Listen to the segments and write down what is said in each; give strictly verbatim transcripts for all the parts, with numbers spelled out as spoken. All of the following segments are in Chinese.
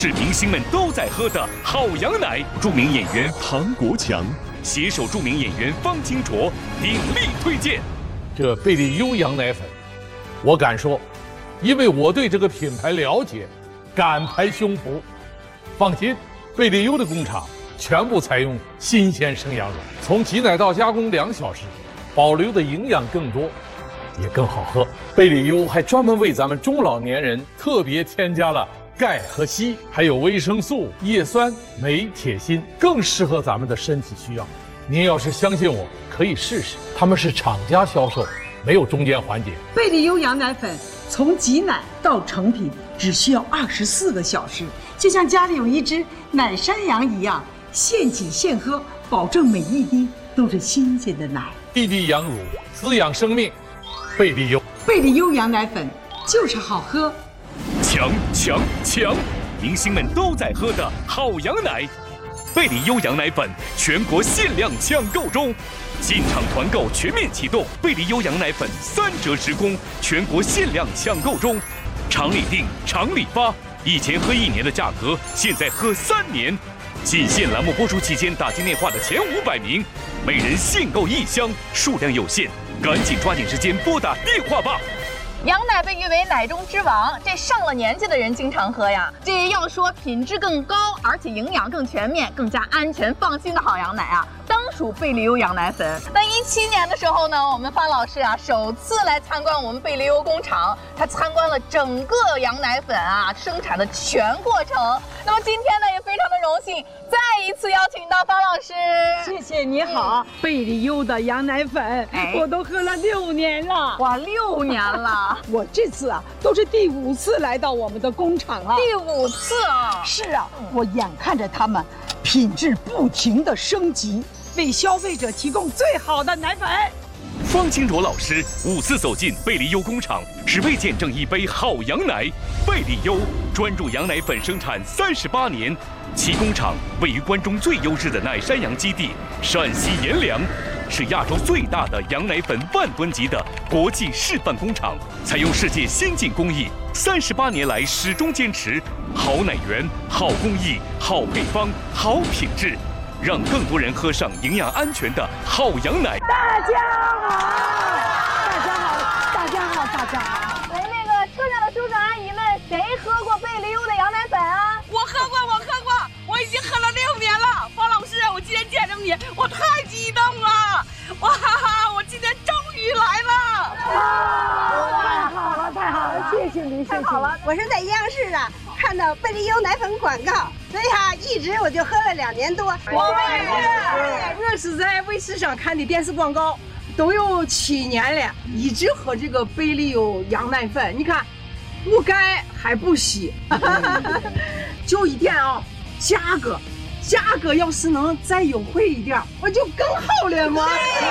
是明星们都在喝的好羊奶。著名演员唐国强携手著名演员方清卓鼎力推荐这贝利优羊奶粉。我敢说，因为我对这个品牌了解，敢拍胸脯。放心，贝利优的工厂全部采用新鲜生羊乳，从挤奶到加工两小时，保留的营养更多，也更好喝。贝利优还专门为咱们中老年人特别添加了钙和硒，还有维生素、叶酸、镁、铁、锌，更适合咱们的身体需要。您要是相信我，可以试试。他们是厂家销售，没有中间环节。 贝利优羊奶粉从挤奶到成品只需要二十四个小时，就像家里有一只奶山羊一样，现挤现喝，保证每一滴都是新鲜的奶。 滴滴羊乳，滋养生命。贝利优， 贝利优羊奶粉就是好喝。 强强强！明星们都在喝的好羊奶，贝利优羊奶粉全国限量抢购中，进场团购全面启动，贝利优羊奶粉三折直供，全国限量抢购中，厂里订，厂里发，以前喝一年的价格，现在喝三年。仅限栏目播出期间打进电话的前五百名，每人限购一箱，数量有限，赶紧抓紧时间拨打电话吧。 羊奶被誉为奶中之王，这上了年纪的人经常喝呀。这要说品质更高，而且营养更全面、更加安全放心的好羊奶啊，当属贝利优羊奶粉。那一七年的时候呢，我们方老师啊首次来参观我们贝利优工厂，他参观了整个羊奶粉啊生产的全过程。那么今天呢，也非常的荣幸，再一次邀请到方老师。 谢谢，你好。贝利优的羊奶粉，哎、我都喝了六年了。 哇，六年了。 我这次啊，都是第五次来到我们的工厂了。 第五次啊！ 是啊，我眼看着他们品质不停的升级，为消费者提供最好的奶粉。 方清卓老师五次走进贝利优工厂，只为见证一杯好羊奶。贝利优专注羊奶粉生产三十八年，其工厂位于关中最优质的奶山羊基地陕西阎良，是亚洲最大的羊奶粉万吨级的国际示范工厂，采用世界先进工艺，三十八年来始终坚持好奶源、好工艺、好配方、好品质，让更多人喝上营养安全的好羊奶。 大家好，大家好，大家好，大家好。 喂，那个车上的叔叔阿姨们，谁喝过贝利优的羊奶粉啊？ 我喝过，我喝过，我已经喝了六年了。方老师，我今天见着你，我太激动了！哇哈哈，我今天终于来了！ 太好了，太好了，谢谢您， 太好了！我是在央视的看到贝利优奶粉广告，所以哈、啊，一直我就喝了两年多。 我也是，我是在卫视上看的电视广告，都有七年了，一直喝这个贝利优羊奶粉。你看，不钙还不稀，就一点啊，价格。价格要是能再优惠一点，我就更好了嘛。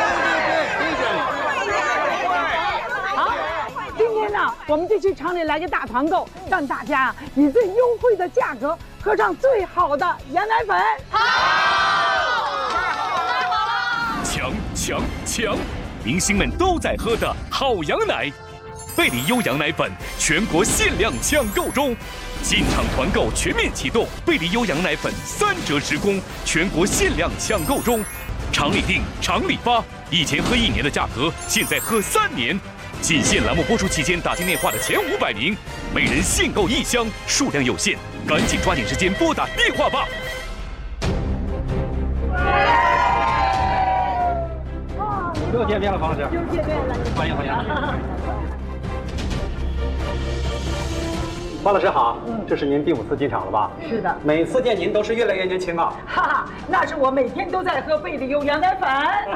好，今天呢，我们就去厂里来个大团购，让大家以最优惠的价格喝上最好的羊奶粉。 好，强强强！明星们都在喝的好羊奶，贝利优羊奶粉全国限量抢购中。进场团购全面启动，贝利优羊奶粉三折直供，全国限量抢购中，厂里订，厂里发，以前喝一年的价格，现在喝三年。仅限栏目播出期间打进电话的前五百名，每人限购一箱，数量有限，赶紧抓紧时间拨打电话吧。 又见面了，方老师。 又见面了， 欢迎欢迎。方老师好，嗯，这是您第五次进厂了吧？ 是的， 每次见您都是越来越年轻啊。 哈哈，那是我每天都在喝贝利优羊奶粉。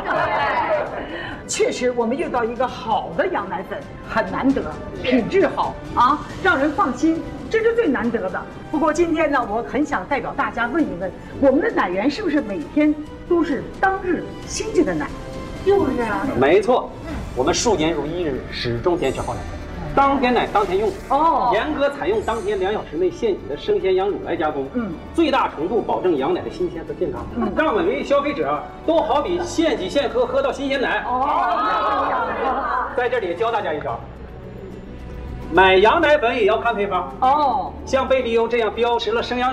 确实，我们遇到一个好的羊奶粉很难得，品质好啊，让人放心，这是最难得的。不过今天呢，我很想代表大家问一问，我们的奶源是不是每天都是当日新鲜的奶？就是啊， 没错，我们数年如一日，始终坚持好奶。当天奶当天用哦，严格采用当天两小时内现挤的生鲜羊乳来加工，嗯，最大程度保证羊奶的新鲜和健康，嗯，让每位消费者都好比现挤现喝，喝到新鲜奶。哦，在这里教大家一招， 买羊奶粉也要看配方哦， 像贝利优这样标识了生羊